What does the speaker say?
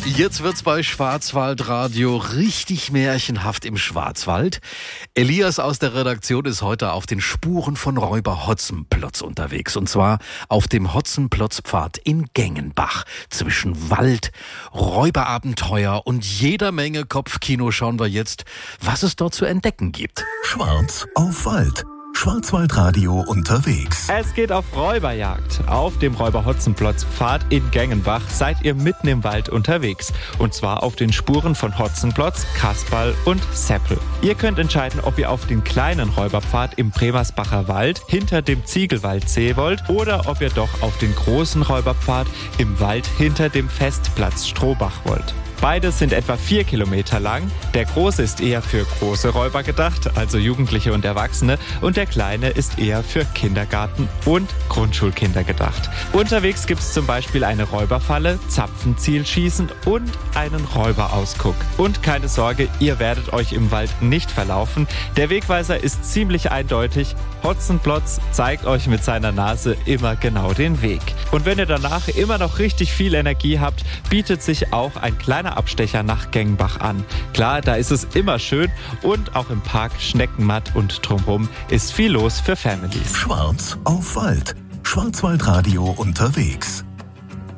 Jetzt wird's bei Schwarzwaldradio richtig märchenhaft im Schwarzwald. Elias aus der Redaktion ist heute auf den Spuren von Räuber Hotzenplotz unterwegs. Und zwar auf dem Hotzenplotzpfad in Gengenbach. Zwischen Wald, Räuberabenteuer und jeder Menge Kopfkino schauen wir jetzt, was es dort zu entdecken gibt. Schwarz auf Wald. Schwarzwaldradio unterwegs. Es geht auf Räuberjagd. Auf dem Räuber-Hotzenplotz-Pfad in Gengenbach seid ihr mitten im Wald unterwegs. Und zwar auf den Spuren von Hotzenplotz, Kasperl und Seppel. Ihr könnt entscheiden, ob ihr auf den kleinen Räuberpfad im Bremersbacher Wald hinter dem Ziegelwaldsee wollt oder ob ihr doch auf den großen Räuberpfad im Wald hinter dem Festplatz Strohbach wollt. Beide sind etwa 4 Kilometer lang. Der große ist eher für große Räuber gedacht, also Jugendliche und Erwachsene. Und der kleine ist eher für Kindergarten- und Grundschulkinder gedacht. Unterwegs gibt es zum Beispiel eine Räuberfalle, Zapfenzielschießen und einen Räuberausguck. Und keine Sorge, ihr werdet euch im Wald nicht verlaufen. Der Wegweiser ist ziemlich eindeutig. Hotzenplotz zeigt euch mit seiner Nase immer genau den Weg. Und wenn ihr danach immer noch richtig viel Energie habt, bietet sich auch ein kleiner Abstecher nach Gengenbach an. Klar, da ist es immer schön und auch im Park schneckenmatt und drumherum ist viel los für Families. Schwarz auf Wald. Schwarzwaldradio unterwegs.